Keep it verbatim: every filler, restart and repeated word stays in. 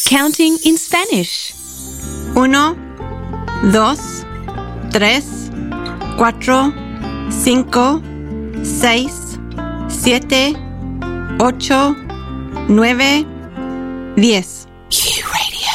Counting in Spanish. Uno, dos, tres, cuatro, cinco, seis, siete, ocho, nueve, diez.